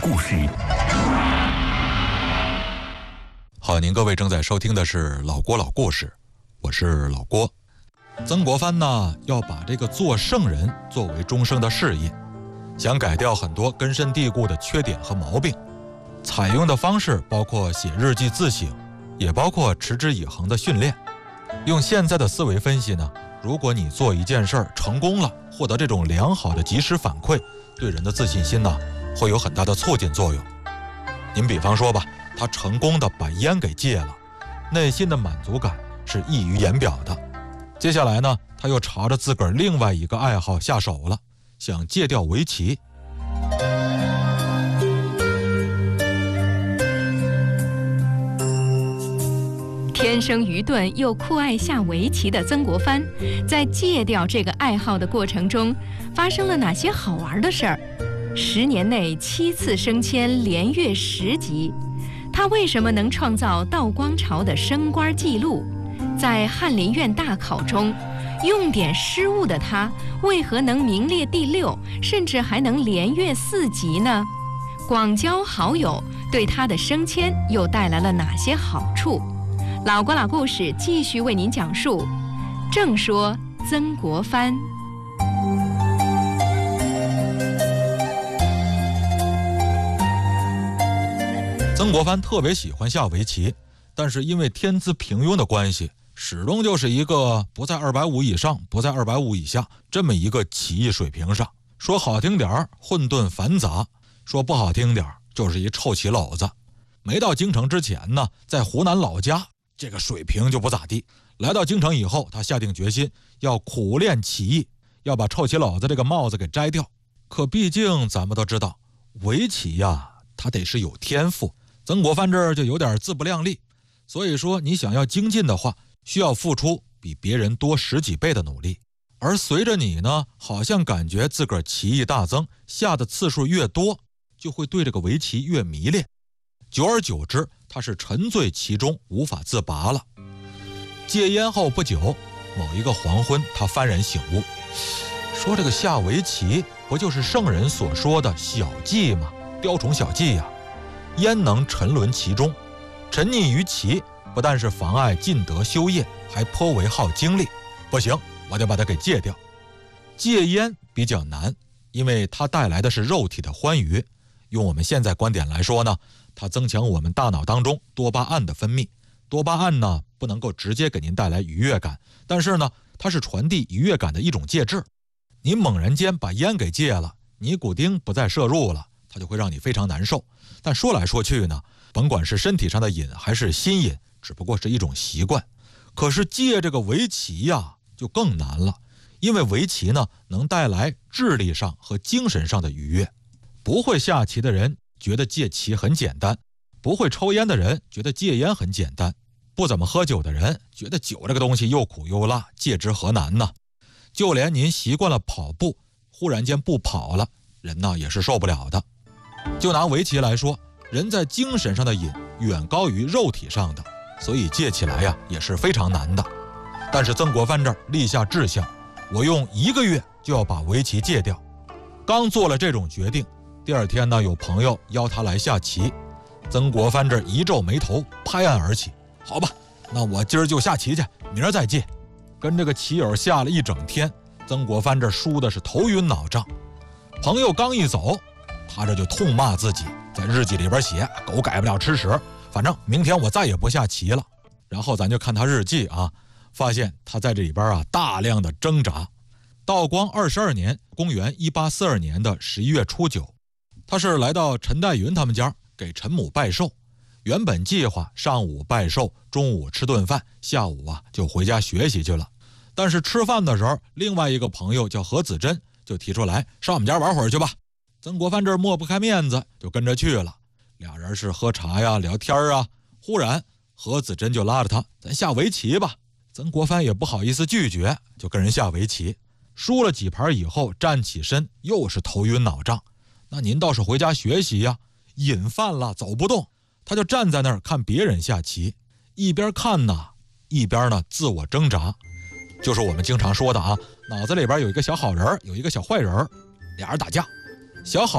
故事。 好，您各位正在收听的是老郭老故事，我是老郭。曾国藩呢，要把这个做圣人作为终生的事业，想改掉很多根深蒂固的缺点和毛病。采用的方式包括写日记自省，也包括持之以恒的训练。用现在的思维分析呢，如果你做一件事儿成功了，获得这种良好的及时反馈，对人的自信心呢，会有很大的促进作用。您比方说吧，他成功的把烟给戒了，内心的满足感是溢于言表的。接下来呢，他又朝着自个儿另外一个爱好下手了，想戒掉围棋。 天生愚钝又酷爱下围棋的曾国藩，在戒掉这个爱好的过程中，发生了哪些好玩的事儿？10年内7次升迁，连跃10级。他为什么能创造道光朝的升官记录？在翰林院大考中，用典失误的他，为何能名列第6，甚至还能连跃4级呢？广交好友对他的升迁又带来了哪些好处？老郭老故事继续为您讲述。正说曾国藩。 曾国藩特别喜欢下围棋，但是因为天资平庸的关系，始终就是一个不在250以上，不在250以下这么一个棋艺水平上。说好听点混沌繁杂，说不好听点就是一臭棋篓子。没到京城之前呢，在湖南老家这个水平就不咋地。来到京城以后，他下定决心要苦练棋艺，要把臭棋篓子这个帽子给摘掉。可毕竟咱们都知道，围棋呀，它得是有天赋。曾国藩这儿就有点自不量力，所以说你想要精进的话，需要付出比别人多10几倍的努力。而随着你呢，好像感觉自个儿棋艺大增，下的次数越多，就会对这个围棋越迷恋。久而久之，他是沉醉其中，无法自拔了。戒烟后不久，某一个黄昏，他幡然醒悟，说这个下围棋不就是圣人所说的小技吗？雕虫小技呀，焉能沉沦其中？沉溺于棋，不但是妨碍进德修业，还颇为耗精力。不行，我得把它给戒掉。戒烟比较难，因为它带来的是肉体的欢愉。用我们现在观点来说呢，它增强我们大脑当中多巴胺的分泌。多巴胺呢，不能够直接给您带来愉悦感，但是呢，它是传递愉悦感的一种介质。你猛然间把烟给戒了，尼古丁不再摄入了，它就会让你非常难受。但说来说去呢，甭管是身体上的瘾还是心瘾，只不过是一种习惯。可是戒这个围棋呀，就更难了，因为围棋呢，能带来智力上和精神上的愉悦。不会下棋的人觉得戒棋很简单，不会抽烟的人觉得戒烟很简单，不怎么喝酒的人觉得酒这个东西又苦又辣，戒之何难呢？就连您习惯了跑步，忽然间不跑了，人呢也是受不了的。就拿围棋来说，人在精神上的瘾远高于肉体上的，所以戒起来呀也是非常难的。但是曾国藩这儿立下志向，我用1个月就要把围棋戒掉。刚做了这种决定，第2天呢，有朋友邀他来下棋。曾国藩这一皱眉头，拍案而起，好吧，那我今儿就下棋去，明儿再戒。跟这个棋友下了一整天，曾国藩这输的是头晕脑胀。朋友刚一走，他这就痛骂自己，在日记里边写，狗改不了吃屎，反正明天我再也不下棋了。然后咱就看他日记啊，发现他在这里边大量的挣扎。道光22年，公元1842年的11月初9，他是来到陈代云他们家给陈母拜寿。原本计划上午拜寿，中午吃顿饭，下午就回家学习去了。但是吃饭的时候，另外一个朋友叫何子珍就提出来上我们家玩会儿去吧。曾国藩这儿抹不开面子，就跟着去了。俩人是喝茶呀，聊天啊。忽然何子珍就拉着他，咱下围棋吧。曾国藩也不好意思拒绝，就跟人下围棋。输了几盘以后，站起身又是头晕脑胀。那您倒是回家学习呀，瘾犯了，走不动。他就站在那儿看别人下棋，一边看呢，一边呢自我挣扎。就是我们经常说的脑子里边有一个小好人，有一个小坏人，俩人打架。小好